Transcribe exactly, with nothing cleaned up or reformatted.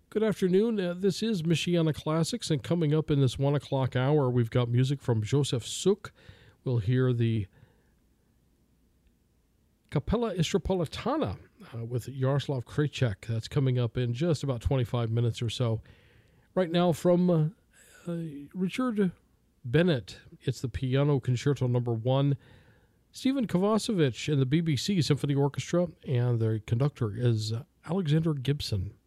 Good afternoon. Uh, this is Michiana Classics, and coming up in this one o'clock hour, we've got music from Joseph Suk. We'll hear the Capella Istropolitana uh, with Yaroslav Krejcik. That's coming up in just about twenty-five minutes or so. Right now, from uh, uh, Richard Bennett, it's the Piano Concerto Number One. Stephen Kovacevic and the B B C Symphony Orchestra, and the conductor is Alexander Gibson.